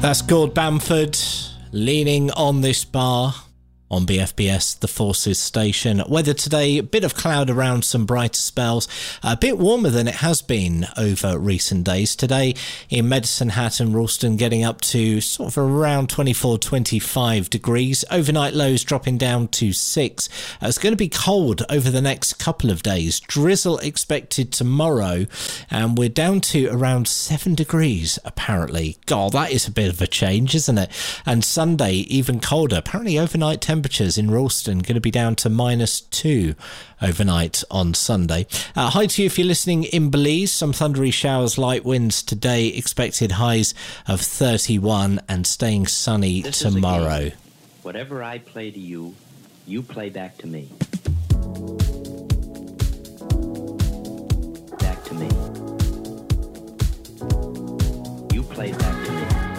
That's Gord Bamford, Leaning on This Bar on BFBS, the Forces station. Weather today, a bit of cloud around, some brighter spells. A bit warmer than it has been over recent days. Today in Medicine Hat and Ralston getting up to sort of around 24, 25 degrees. Overnight lows dropping down to 6. It's going to be cold over the next couple of days. Drizzle expected tomorrow, and we're down to around 7 degrees apparently. God, that is a bit of a change, isn't it? And Sunday, even colder. Apparently overnight temperatures in Ralston going to be down to -2 overnight on Sunday. Hi to you if you're listening in Belize. Some thundery showers, light winds today. Expected highs of 31 and staying sunny tomorrow. Whatever I play to you, you play back to me. Back to me. You play back to me.